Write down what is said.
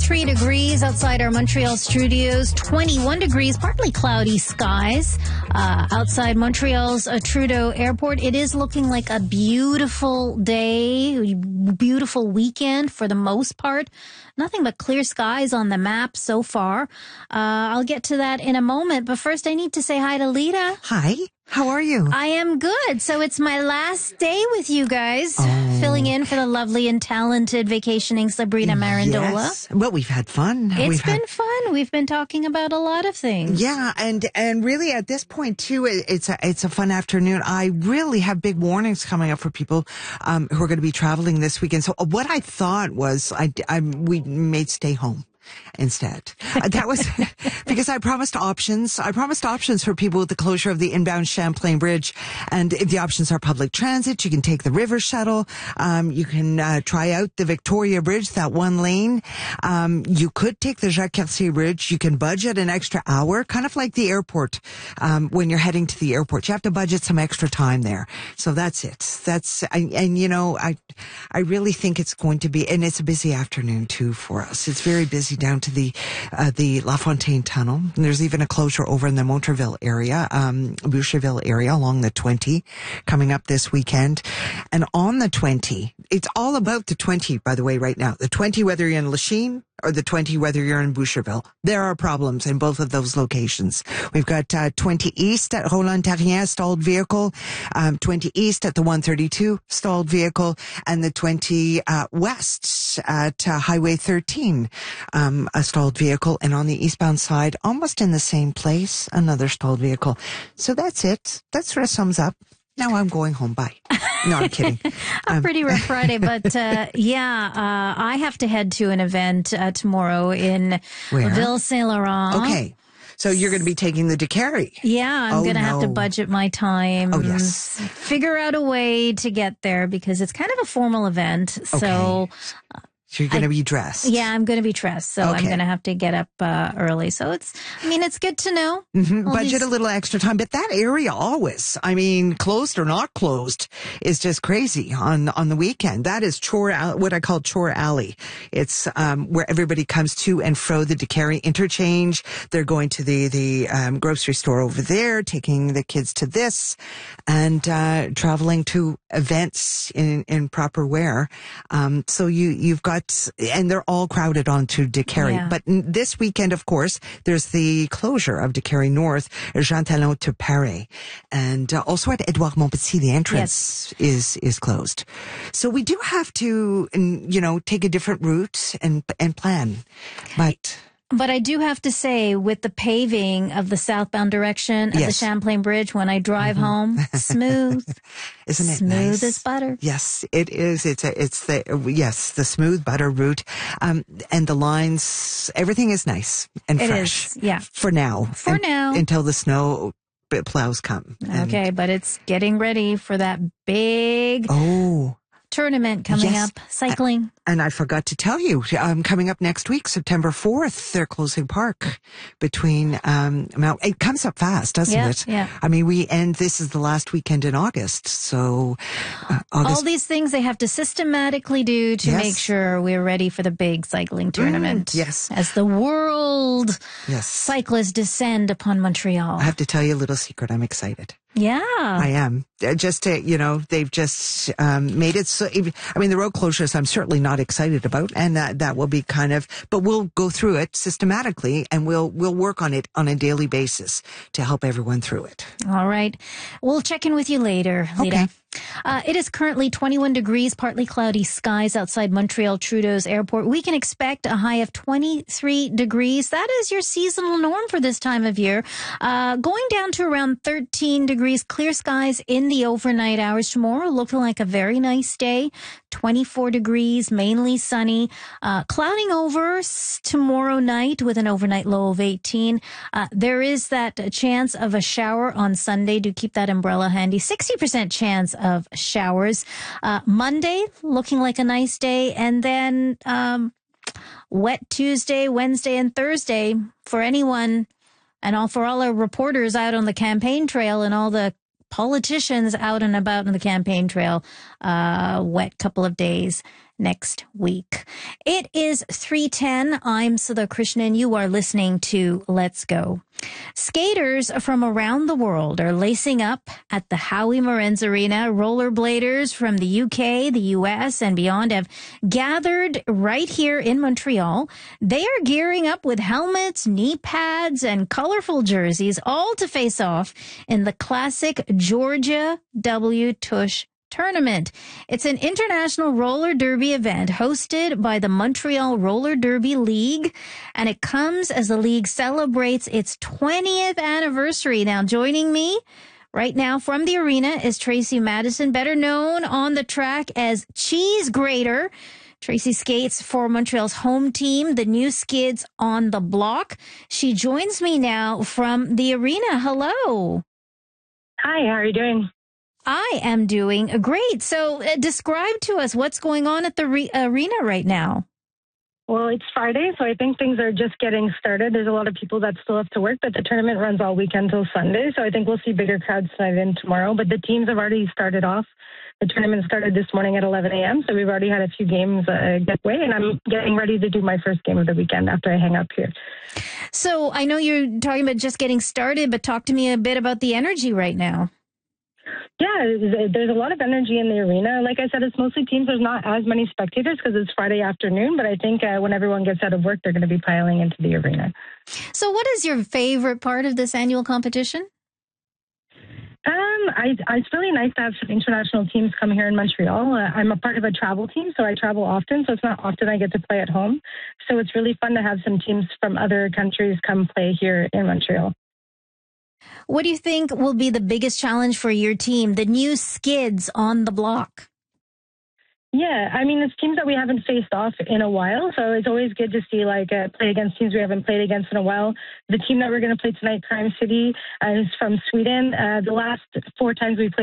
23 degrees outside our Montreal studios, 21 degrees, partly cloudy skies outside Montreal's Trudeau Airport. It is looking like a beautiful day, beautiful weekend for the most part. Nothing but clear skies on the map so far. I'll get to that in a moment, but first I need to say hi to Lita. Hi. How are you? I am good. So it's my last day with you guys, filling in for the lovely and talented vacationing Sabrina Marandola. Yes. Well, we've had fun. It's been fun. We've been talking about a lot of things. Yeah, and really at this point too, it's a fun afternoon. I really have big warnings coming up for people who are going to be traveling this weekend. So what I thought was we may stay home instead. That was because I promised options. I promised options for people with the closure of the inbound Champlain Bridge. And if the options are public transit, you can take the river shuttle. You can try out the Victoria Bridge, that one lane. You could take the Jacques Cartier Bridge. You can budget an extra hour, kind of like the airport. When you're heading to the airport, you have to budget some extra time there. So that's it. I really think it's going to be, and it's a busy afternoon too for us. It's very busy down to the La Fontaine Tunnel. And there's even a closure over in the Montreville area, Boucherville area along the 20 coming up this weekend. And on the 20, it's all about the 20, by the way, right now. The 20, whether you're in Lachine or the 20, whether you're in Boucherville. There are problems in both of those locations. We've got 20 East at Roland-Terrien, stalled vehicle, 20 East at the 132, stalled vehicle, and the 20 West at Highway 13, a stalled vehicle. And on the eastbound side, almost in the same place, another stalled vehicle. So that's it. That sort of sums up. Now I'm going home. Bye. No, I'm kidding. A pretty rough Friday, but I have to head to an event tomorrow in Ville Saint Laurent. Okay. So you're going to be taking the DeCarry. Yeah, I'm going to have to budget my time. Oh, yes. Figure out a way to get there because it's kind of a formal event. Okay. So you're going to be dressed. Yeah, I'm going to be dressed. So I'm going to have to get up early. So it's good to know. Mm-hmm. Budget a little extra time. But that area always, closed or not closed, is just crazy on the weekend. That is what I call Chore Alley. It's where everybody comes to and fro the DeCarry interchange. They're going to the grocery store over there, taking the kids to this, and traveling to events in proper wear. So you've got, and they're all crowded onto DeCarry. Yeah. But this weekend, of course, there's the closure of DeCarry North, Jean Talon to Paris. And also at Edouard Montpetit, the entrance is closed. So we do have to, take a different route and plan. But I do have to say, with the paving of the southbound direction of the Champlain Bridge, when I drive home, smooth. Isn't it smooth nice? as butter. Yes, it is. The smooth butter route. And the lines, everything is nice and fresh. It is, yeah. For now. Until the snow plows come. Okay, but it's getting ready for that big tournament coming up, cycling. And I forgot to tell you, coming up next week, September 4th, they're closing park between it comes up fast, doesn't it? Yeah. This is the last weekend in August, so August. All these things they have to systematically do to make sure we're ready for the big cycling tournament. Yes. As the world cyclists descend upon Montreal. I have to tell you a little secret. I'm excited. Yeah. I am. Just to, they've just made it so, the road closures I'm certainly not excited about, and that will be but we'll go through it systematically and we'll work on it on a daily basis to help everyone through it. All right. We'll check in with you later, Lita. Okay. It is currently 21 degrees, partly cloudy skies outside Montreal Trudeau's airport. We can expect a high of 23 degrees. That is your seasonal norm for this time of year. Going down to around 13 degrees, clear skies in the overnight hours tomorrow. Looking like a very nice day. 24 degrees, mainly sunny. Clouding over tomorrow night with an overnight low of 18. There is that chance of a shower on Sunday. Do keep that umbrella handy. 60% chance of showers. Monday, looking like a nice day. And then wet Tuesday, Wednesday, and Thursday for anyone and for all our reporters out on the campaign trail and all the politicians out and about on the campaign trail. Wet couple of days. next week. It is 3:10. I'm Sudha Krishnan. You are listening to Let's Go. Skaters from around the world are lacing up at the Howie Morenz Arena. Rollerbladers from the UK, the US, and beyond have gathered right here in Montreal. They are gearing up with helmets, knee pads, and colorful jerseys, all to face off in the classic Georgia W. Tush Tournament. It's an international roller derby event hosted by the Montreal Roller Derby League, and it comes as the league celebrates its 20th anniversary. Now, joining me right now from the arena is Tracy Madison, better known on the track as Cheese Grater. Tracy skates for Montreal's home team, the New Skids on the Block. She joins me now from the arena. Hello. Hi, how are you doing? I am doing great. So describe to us what's going on at the arena right now. Well, it's Friday, so I think things are just getting started. There's a lot of people that still have to work, but the tournament runs all weekend till Sunday, so I think we'll see bigger crowds tonight and tomorrow. But the teams have already started off. The tournament started this morning at 11 a.m., so we've already had a few games get away, and I'm getting ready to do my first game of the weekend after I hang up here. So I know you're talking about just getting started, but talk to me a bit about the energy right now. Yeah, there's a lot of energy in the arena. Like I said, it's mostly teams. There's not as many spectators because it's Friday afternoon, but I think when everyone gets out of work, they're going to be piling into the arena. So what is your favorite part of this annual competition? It's really nice to have some international teams come here in Montreal. I'm a part of a travel team, so I travel often, so it's not often I get to play at home. So it's really fun to have some teams from other countries come play here in Montreal. What do you think will be the biggest challenge for your team, the New Skids on the Block? Yeah, I mean, it's teams that we haven't faced off in a while, so it's always good to see, play against teams we haven't played against in a while. The team that we're going to play tonight, Crime City, is from Sweden. The last 4 times we played